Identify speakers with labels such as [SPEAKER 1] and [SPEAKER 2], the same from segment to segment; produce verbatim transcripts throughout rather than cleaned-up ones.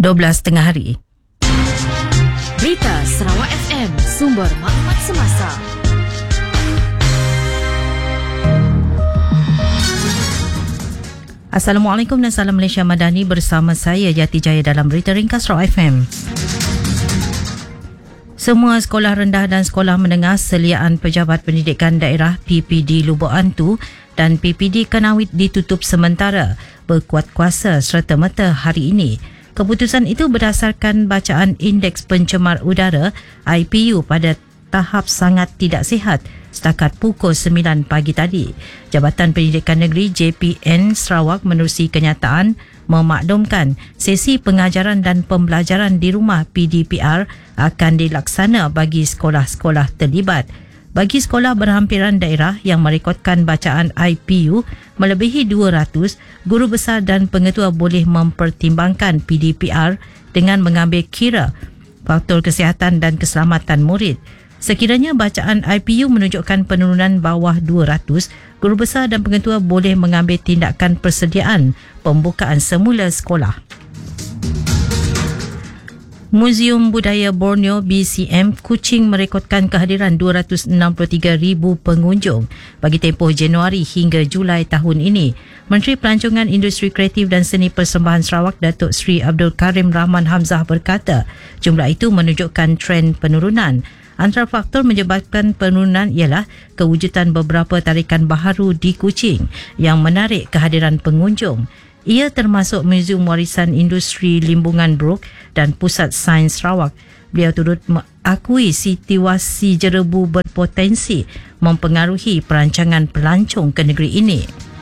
[SPEAKER 1] dua belas tengah hari.
[SPEAKER 2] Berita Sarawak F M, sumber maklumat semasa.
[SPEAKER 1] Assalamualaikum dan salam Malaysia Madani, bersama saya Jati Jaya dalam Berita Ringkas Sarawak F M. Semua sekolah rendah dan sekolah menengah seliaan Pejabat Pendidikan Daerah P P D Lubuk Antu dan P P D Kanawit ditutup sementara berkuat kuasa serta-merta hari ini. Keputusan itu berdasarkan bacaan Indeks Pencemar Udara I P U pada tahap sangat tidak sihat setakat pukul sembilan pagi tadi. Jabatan Pendidikan Negeri J P N Sarawak menerusi kenyataan memaklumkan sesi pengajaran dan pembelajaran di rumah P D P R akan dilaksana bagi sekolah-sekolah terlibat. Bagi sekolah berhampiran daerah yang merekodkan bacaan I P U melebihi dua ratus, guru besar dan pengetua boleh mempertimbangkan P D P R dengan mengambil kira faktor kesihatan dan keselamatan murid. Sekiranya bacaan I P U menunjukkan penurunan bawah dua ratus, guru besar dan pengetua boleh mengambil tindakan persediaan pembukaan semula sekolah. Muzium Budaya Borneo B C M Kuching merekodkan kehadiran dua ratus enam puluh tiga ribu pengunjung bagi tempoh Januari hingga Julai tahun ini. Menteri Pelancongan Industri Kreatif dan Seni Persembahan Sarawak Datuk Seri Abdul Karim Rahman Hamzah berkata, jumlah itu menunjukkan trend penurunan. Antara faktor menyebabkan penurunan ialah kewujudan beberapa tarikan baharu di Kuching yang menarik kehadiran pengunjung. Ia termasuk Muzium Warisan Industri Limbungan Brooke dan Pusat Sains Sarawak. Beliau turut mengakui situasi jerebu berpotensi mempengaruhi perancangan pelancong ke negeri ini.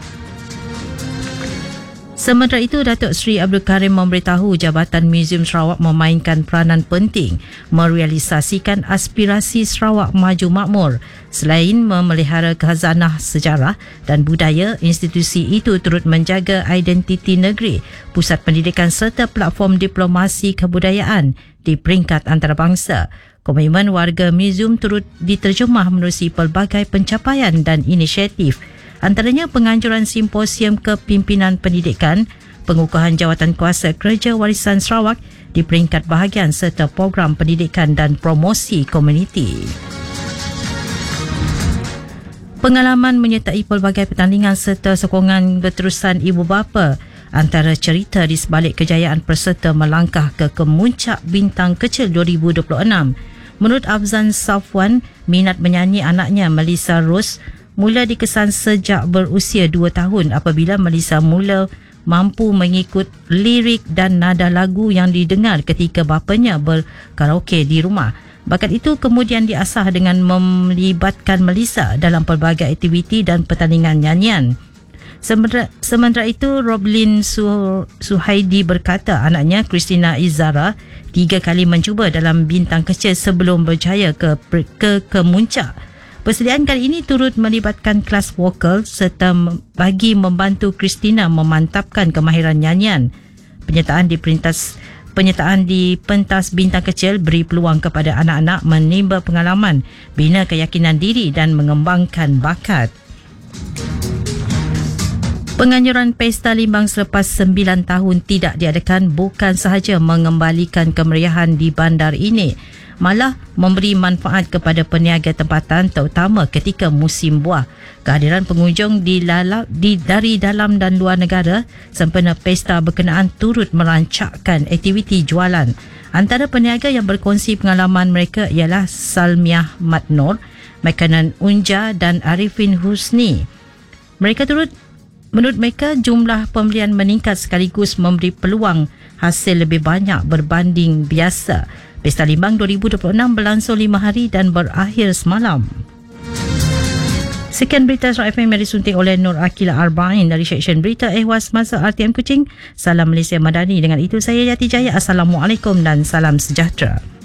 [SPEAKER 1] Sementara itu, Datuk Seri Abdul Karim memberitahu Jabatan Muzium Sarawak memainkan peranan penting merealisasikan aspirasi Sarawak maju makmur. Selain memelihara khazanah sejarah dan budaya, institusi itu turut menjaga identiti negeri, pusat pendidikan serta platform diplomasi kebudayaan di peringkat antarabangsa. Komitmen warga muzium turut diterjemah menerusi pelbagai pencapaian dan inisiatif. Antaranya penganjuran simposium kepimpinan pendidikan, pengukuhan jawatan kuasa kerja warisan Sarawak di peringkat bahagian serta program pendidikan dan promosi komuniti. Pengalaman menyertai pelbagai pertandingan serta sokongan berterusan ibu bapa antara cerita di sebalik kejayaan peserta melangkah ke kemuncak bintang kecil dua ribu dua puluh enam. Menurut Afzan Safwan, minat menyanyi anaknya Melissa Rose mula dikesan sejak berusia dua tahun apabila Melissa mula mampu mengikut lirik dan nada lagu yang didengar ketika bapanya berkaraoke di rumah. Bakat itu kemudian diasah dengan melibatkan Melissa dalam pelbagai aktiviti dan pertandingan nyanyian. Sementara, sementara itu, Roblin Su- Suhaidi berkata anaknya Christina Izara tiga kali mencuba dalam bintang kecil sebelum berjaya ke ke kemuncak. Persediaan kali ini turut melibatkan kelas vokal serta bagi membantu Christina memantapkan kemahiran nyanyian. Penyertaan di pentas penyertaan di pentas bintang kecil beri peluang kepada anak-anak menimba pengalaman, bina keyakinan diri dan mengembangkan bakat. Penganjuran Pesta Limbang selepas sembilan tahun tidak diadakan bukan sahaja mengembalikan kemeriahan di bandar ini, malah memberi manfaat kepada peniaga tempatan terutama ketika musim buah. Kehadiran pengunjung di lala, di, dari dalam dan luar negara sempena pesta berkenaan turut merancakkan aktiviti jualan. Antara peniaga yang berkongsi pengalaman mereka ialah Salmiah Matnur, Makanan Unja dan Arifin Husni. Mereka turut Menurut mereka, jumlah pembelian meningkat sekaligus memberi peluang hasil lebih banyak berbanding biasa. Pesta Limbang dua ribu dua puluh enam berlangsung lima hari dan berakhir semalam. Sekian berita Sarawak F M yang disunting oleh Nur Akila Arba'in dari Seksyen Berita Ehwas Masa R T M Kuching. Salam Malaysia Madani. Dengan itu saya Yati Jaya. Assalamualaikum dan salam sejahtera.